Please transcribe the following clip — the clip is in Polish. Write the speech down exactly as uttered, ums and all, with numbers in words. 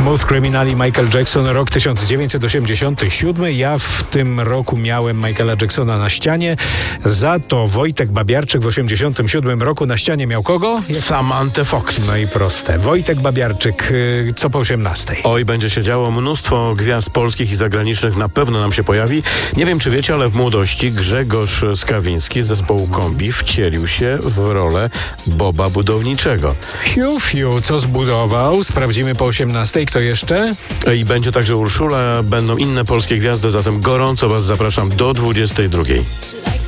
Smooth Criminali, Michael Jackson, rok tysiąc dziewięćset osiemdziesiąty siódmy. Ja w tym roku miałem Michaela Jacksona na ścianie. Za to Wojtek Babiarczyk w osiemdziesiątym siódmym roku na ścianie miał kogo? Samantę Fox. No i proste. Wojtek Babiarczyk, co po osiemnastej? Oj, będzie się działo. Mnóstwo gwiazd polskich i zagranicznych na pewno nam się pojawi. Nie wiem, czy wiecie, ale w młodości Grzegorz Skawiński z zespołu Kombi wcielił się w rolę Boba Budowniczego. Fiu, fiu, co zbudował? Sprawdzimy po osiemnastej. Kto jeszcze? I będzie także Urszula, będą inne polskie gwiazdy, zatem gorąco Was zapraszam do dwudziestej drugiej.